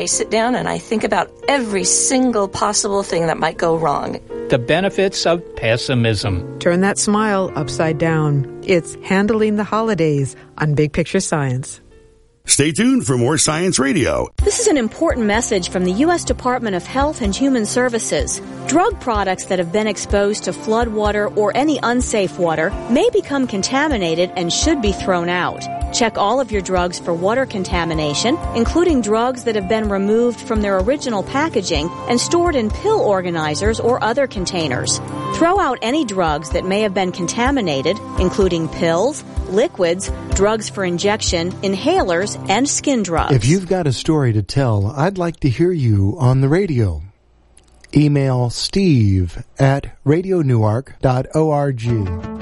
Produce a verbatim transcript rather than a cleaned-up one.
I sit down and I think about every single possible thing that might go wrong. The benefits of pessimism. Turn that smile upside down. It's Handling the Holidays on Big Picture Science. Stay tuned for more Science Radio. This is an important message from the U S Department of Health and Human Services. Drug products that have been exposed to flood water or any unsafe water may become contaminated and should be thrown out. Check all of your drugs for water contamination, including drugs that have been removed from their original packaging and stored in pill organizers or other containers. Throw out any drugs that may have been contaminated, including pills, liquids, drugs for injection, inhalers, and skin drugs. If you've got a story to tell, I'd like to hear you on the radio. Email Steve at radio newark dot org.